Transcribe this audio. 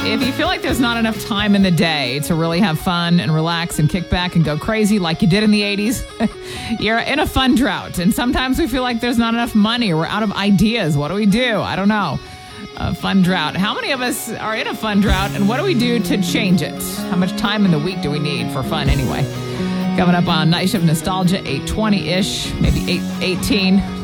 If you feel like there's not enough time in the day to really have fun and relax and kick back and go crazy like you did in the 80s, you're in a fun drought. And sometimes we feel like there's not enough money or we're out of ideas. What do we do? I don't know. A fun drought. How many of us are in a fun drought, and what do we do to change it? How much time in the week do we need for fun anyway? Coming up on Night Shift Nostalgia, 8:20-ish, maybe 8:18.